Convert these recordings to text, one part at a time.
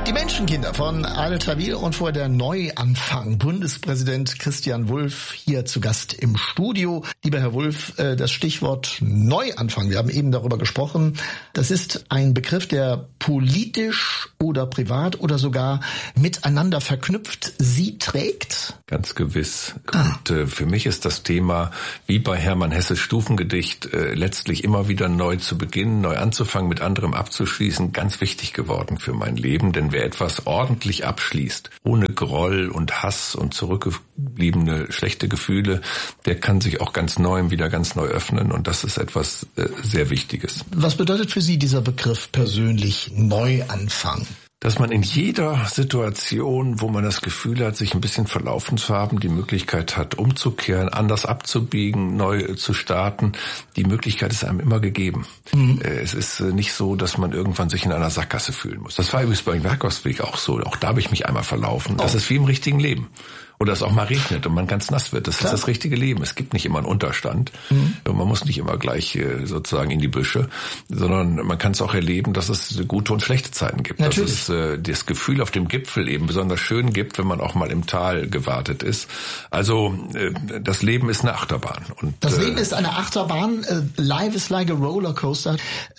Die Menschenkinder von Adel Tawil und vor der Neuanfang. Bundespräsident Christian Wulff hier zu Gast im Studio. Lieber Herr Wulff, das Stichwort Neuanfang, wir haben eben darüber gesprochen. Das ist ein Begriff, der politisch oder privat oder sogar miteinander verknüpft Sie trägt? Ganz gewiss. Und für mich ist das Thema, wie bei Hermann Hesses Stufengedicht, letztlich immer wieder neu zu beginnen, neu anzufangen, mit anderem abzuschließen, ganz wichtig geworden für mein Leben. Denn wer etwas ordentlich abschließt, ohne Groll und Hass und zurückgebliebene schlechte Gefühle, der kann sich auch ganz neu öffnen. Und das ist etwas sehr Wichtiges. Was bedeutet für Sie dieser Begriff persönlich Neuanfang? Dass man in jeder Situation, wo man das Gefühl hat, sich ein bisschen verlaufen zu haben, die Möglichkeit hat, umzukehren, anders abzubiegen, neu zu starten. Die Möglichkeit ist einem immer gegeben. Es ist nicht so, dass man irgendwann sich in einer Sackgasse fühlen muss. Das war übrigens bei Jakobsweg auch so. Auch da habe ich mich einmal verlaufen. Das ist wie im richtigen Leben. Oder es auch mal regnet und man ganz nass wird. Das ist das richtige Leben. Es gibt nicht immer einen Unterstand. Und man muss nicht immer gleich sozusagen in die Büsche, sondern man kann es auch erleben, dass es gute und schlechte Zeiten gibt. Natürlich. Dass es das Gefühl auf dem Gipfel eben besonders schön gibt, wenn man auch mal im Tal gewartet ist. Also das Leben ist eine Achterbahn. Und das Leben ist eine Achterbahn. Life is like a rollercoaster.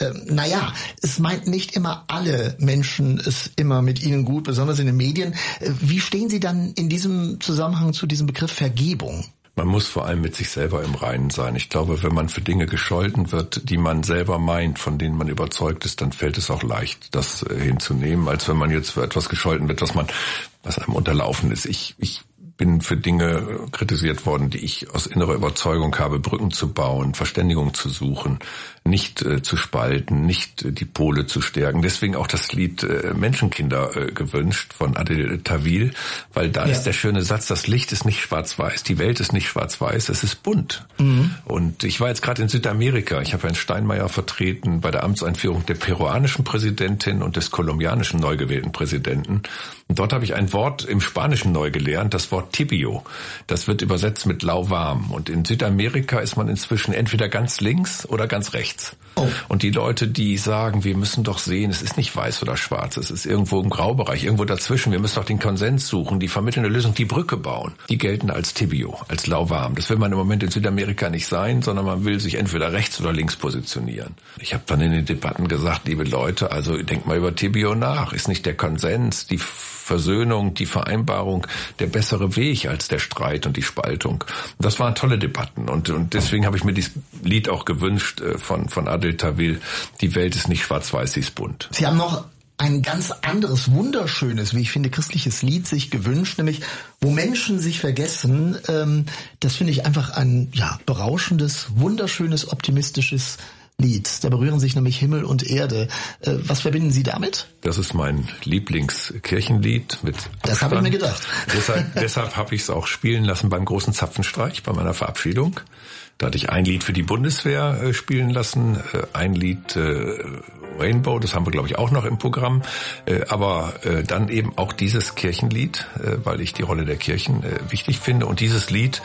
Es meint nicht immer alle Menschen es immer mit Ihnen gut, besonders in den Medien. Wie stehen Sie dann in diesem Zusammenhang zu diesem Begriff Vergebung? Man muss vor allem mit sich selber im Reinen sein. Ich glaube, wenn man für Dinge gescholten wird, die man selber meint, von denen man überzeugt ist, dann fällt es auch leicht, das hinzunehmen, als wenn man jetzt für etwas gescholten wird, was einem unterlaufen ist. Ich bin für Dinge kritisiert worden, die ich aus innerer Überzeugung habe, Brücken zu bauen, Verständigung zu suchen, nicht zu spalten, nicht die Pole zu stärken. Deswegen auch das Lied Menschenkinder gewünscht von Adel Tawil, weil da ist der schöne Satz, das Licht ist nicht schwarz-weiß, die Welt ist nicht schwarz-weiß, es ist bunt. Und ich war jetzt gerade in Südamerika, ich habe Herrn Steinmeier vertreten bei der Amtseinführung der peruanischen Präsidentin und des kolumbianischen neu gewählten Präsidenten. Und dort habe ich ein Wort im Spanischen neu gelernt, das Wort Tibio. Das wird übersetzt mit lauwarm. Und in Südamerika ist man inzwischen entweder ganz links oder ganz rechts. Und die Leute, die sagen, wir müssen doch sehen, es ist nicht weiß oder schwarz, es ist irgendwo im Graubereich, irgendwo dazwischen, wir müssen doch den Konsens suchen, die vermittelnde Lösung, die Brücke bauen, die gelten als Tibio, als lauwarm. Das will man im Moment in Südamerika nicht sein, sondern man will sich entweder rechts oder links positionieren. Ich habe dann in den Debatten gesagt, liebe Leute, also denkt mal über Tibio nach. Ist nicht der Konsens, die Versöhnung, die Vereinbarung der bessere Weg als der Streit und die Spaltung? Das waren tolle Debatten und deswegen habe ich mir dieses Lied auch gewünscht von Adel Tawil. Die Welt ist nicht schwarz-weiß, sie ist bunt. Sie haben noch ein ganz anderes, wunderschönes, wie ich finde, christliches Lied sich gewünscht, nämlich Wo Menschen sich vergessen. Das finde ich einfach ein berauschendes, wunderschönes, optimistisches Lied. Da berühren sich nämlich Himmel und Erde. Was verbinden Sie damit? Das ist mein Lieblingskirchenlied mit Abstand. Das habe ich mir gedacht. Deshalb habe ich es auch spielen lassen beim großen Zapfenstreich, bei meiner Verabschiedung. Da hatte ich ein Lied für die Bundeswehr spielen lassen, ein Lied Rainbow, das haben wir, glaube ich, auch noch im Programm, aber dann eben auch dieses Kirchenlied, weil ich die Rolle der Kirchen wichtig finde. Und dieses Lied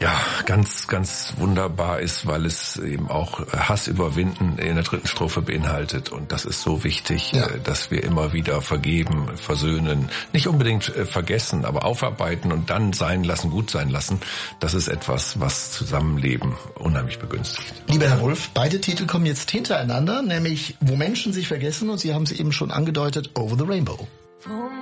ganz, ganz wunderbar ist, weil es eben auch Hass überwinden in der dritten Strophe beinhaltet. Und das ist so wichtig, dass wir immer wieder vergeben, versöhnen, nicht unbedingt vergessen, aber aufarbeiten und dann sein lassen, gut sein lassen. Das ist etwas, was Zusammenleben unheimlich begünstigt. Lieber Herr Wulff, beide Titel kommen jetzt hintereinander, nämlich Wo Menschen sich vergessen und Sie haben es eben schon angedeutet, Over the Rainbow. Wo